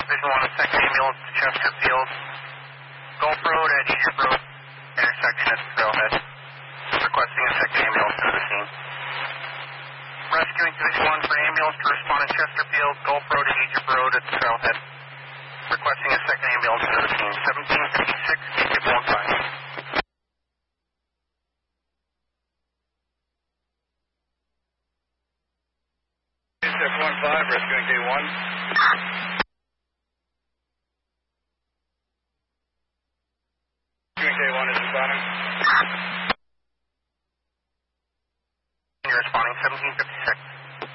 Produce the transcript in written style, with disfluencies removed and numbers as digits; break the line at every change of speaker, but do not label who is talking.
Division 1, a second ambulance to Chesterfield. Gulf Road at Egypt Road, intersection at Trailhead. Requesting a second ambulance to the scene. Rescuing Division 1 for ambulance to respond in Chesterfield, Gulf Road at Egypt Road at Trailhead. Requesting a second ambulance to the scene. 1756, Egypt 15.
Egypt 15, rescuing K1. Rescuing K1 is responding.